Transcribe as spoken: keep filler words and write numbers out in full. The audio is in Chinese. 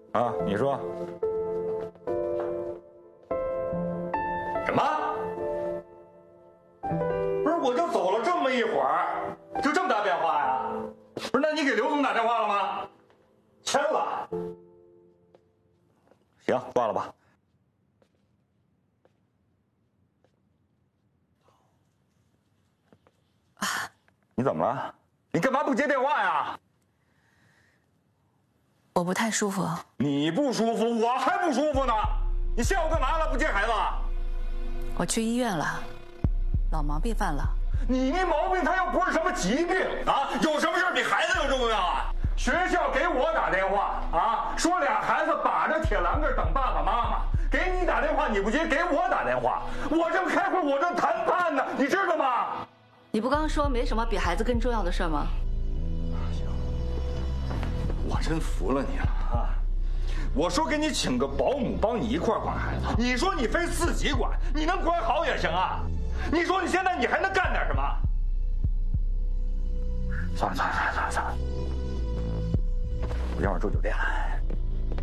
啊，你说什么？不是，我就走了这么一会儿，就这么大变化呀？不是，那你给刘总打电话了吗？签了。行，挂了吧。啊，你怎么了？你干嘛不接电话呀？ 我不太舒服。 你不舒服，我还不舒服呢。你下午干嘛了？不接孩子？ 我去医院了，老毛病犯了。 你那毛病，他又不是什么疾病啊，有什么事比孩子要重要啊？学校给我打电话啊，说俩孩子把着铁栏杆等爸爸妈妈。给你打电话你不接，给我打电话，我正开会，我正谈判呢，你知道吗？ 你不刚刚说没什么比孩子更重要的事吗？ 行，我真服了你了啊！我说给你请个保姆帮你一块管孩子，你说你非自己管，你能管好也行啊。你说你现在你还能干点什么？算了算了算了算了，我一会儿住酒店了。